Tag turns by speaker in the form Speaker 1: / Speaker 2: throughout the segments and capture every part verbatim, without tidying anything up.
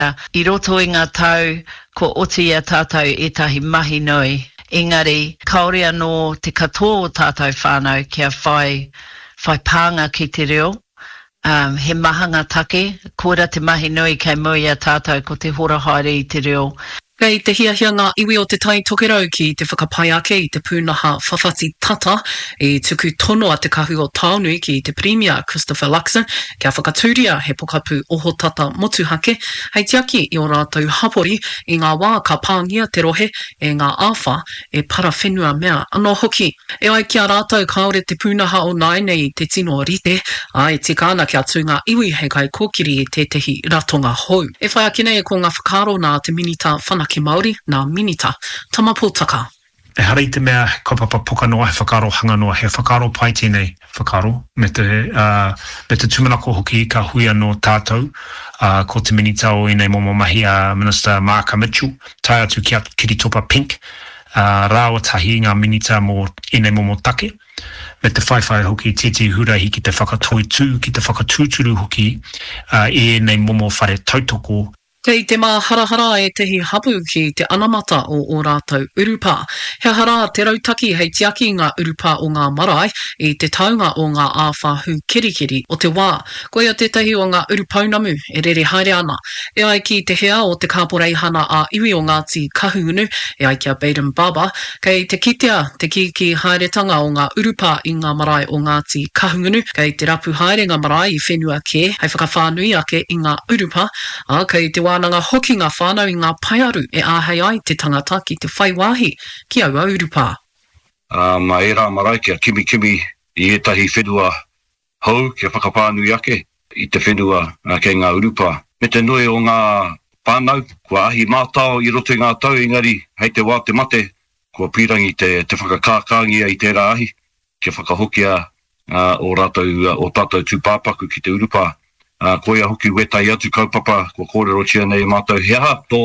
Speaker 1: I roto i ngā tau, ko oti a tātou e tahi mahi nui. Engari, kaore anō te katoa o tātou whānau kia whai, whai pānga ki te reo. Um, he mahanga take, kōra te mahi nui kei mui a tātou ko te hora haere i te reo.
Speaker 2: Kei te hiahia ngā iwi o te tai tokerau ki te whakapai ake i te pūnaha whawhati tata e tuku tono a te kahu o Taonui ki te Premier Christopher Luxon kia whakatūria he pokapū oho tata motuhake hei tiaki i o rātou hapori i ngā wā ka pāngia te rohe e ngā āwha e para whenua mea anō hoki. E ai kia rātou kaore te pūnaha o nai nei te tino rite a e tika ana kia tū ngā iwi hei kai kōkiri e tētehi ratonga hou. E whai ake nei ko ngā whakaro nā te minita whanaki ki Māori, nā minita, tamapōtaka.
Speaker 3: E harei te mea, kaupapa poka noa, he whakaro hanga noa, he whakaro pai tēnei whakaro, me te, uh, me te tumanako hoki ka hui anō tātou, uh, ko te minita o inei momo mahi a uh, Minister Mark Mitchell, tai atu ki atu Kiritopa Pink, uh, rāua tahi ngā minita mō inei momo take, me te whaiwhai hoki tēti hura hiki te whakatoi tū, ki te whakatūturu hoki, uh, e nei momo whare tautoko.
Speaker 2: Kei te mā harahara e tehi hapu ki te anamata o o rātou urupa. He hara te rautaki hei tiaki ngā urupa o ngā marae i te taunga o ngā āwha hu kirikiri o te wā. Koia tētahi o ngā urupaunamu e rere haere ana. E ai ki te hea o te kāporeihana a iwi o Ngāti Kahungunu e ai kia Baden Baba. Kei te kitea te kiki haeretanga o ngā urupa i ngā marae o Ngāti Kahungunu. Kei te rapu haere ngā marae i whenua ke hei whakawhānui ake i ngā urupa. A kei te wānanga hoki ngā whānau i ngā paiaru e āhei ai te tangata ki te whaiwāhi ki aua urupa.
Speaker 4: Uh, ma e rā marae kia kimi kimi i etahi whenua hou kia whakapānui ake i te whenua uh, kei ngā urupa. Me te nui o ngā pānau, kua ahi mātao i roto i ngā tau engari hei te wā te mate, kua pirangi te, te whakakākangia i tērā ahi, kia whakahokia uh, o rātou, uh, o tātou tūpāpaku ki te urupa. Uh, koia hoki wetai atu kaupapa, kua kōrero tia nei mātou. He aha tō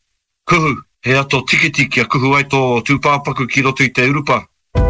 Speaker 4: kuhu, he aha tō tikiti kia kuhu ai tō tūpāpaku ki roto i te urupa.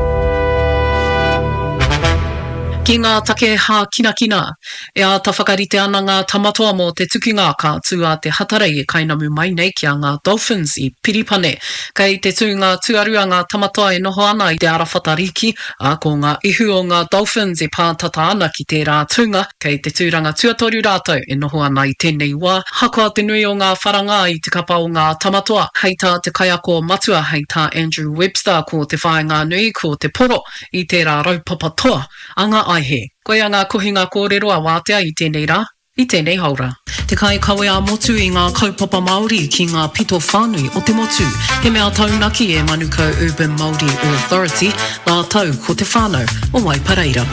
Speaker 2: Ki ngā take hā kina kina, e a ta whakarite ana ngā tamatoa mō te tukinga ka tū a te hatarei e kainamu mai nei ki a ngā Dolphins i Piripane. Kei te tū ngā tuarua ngā tamatoa e noho ana i te arawhatariki, a ko ngā ihu o ngā Dolphins e pātata ana ki tērā tūnga, kei te tūranga tuatoru rātou e noho ana i tēnei wā. Hakoa te nui o ngā wharanga i te kapa o ngā tamatoa, hei tā te kaiako matua, hei tā Andrew Webster ko te whaenga nui ko te poro i tērā raupapa toa, anga ai he. Koia ngā kohinga kōrero a wātea i tēnei rā, i tēnei haura. Te kai kawe a motu i ngā kaupapa Māori ki ngā pito whānui o te motu. He mea taunaki e Manuka Urban Māori Authority, nā tau ko te whānau o Waipareira.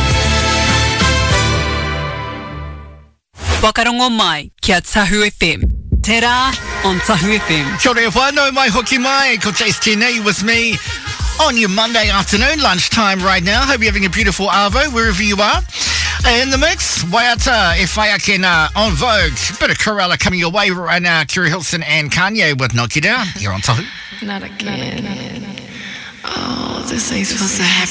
Speaker 5: Wakarongo mai kia Tahu F M. Tērā on Tahu F M.
Speaker 6: Kia ora whānau mai hoki mai, ko Jace Tēnei with me. On your Monday afternoon, lunchtime right now. Hope you're having a beautiful arvo, wherever you are. In the mix, Waiata, E Whaiakena, on Vogue. Bit of Corella coming your way right now. Kiri Hilson and Kanye with Knock You Down. You're on Tahu.
Speaker 7: Not again. Not again. Oh, this ain't supposed to happen.